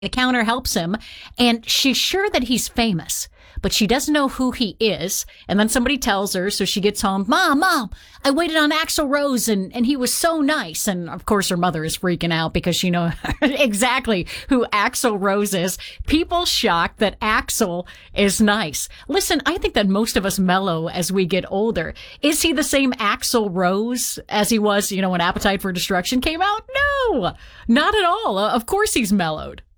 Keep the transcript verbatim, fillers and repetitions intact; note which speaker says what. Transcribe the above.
Speaker 1: The counter helps him, and she's sure that he's famous, but she doesn't know who he is. And then somebody tells her, so she gets home, Mom, Mom, I waited on Axl Rose, and, and he was so nice. And of course, her mother is freaking out because she knows exactly who Axl Rose is. People shocked that Axl is nice. Listen, I think that most of us mellow as we get older. Is he the same Axl Rose as he was, you know, when Appetite for Destruction came out? No, not at all. Of course he's mellowed.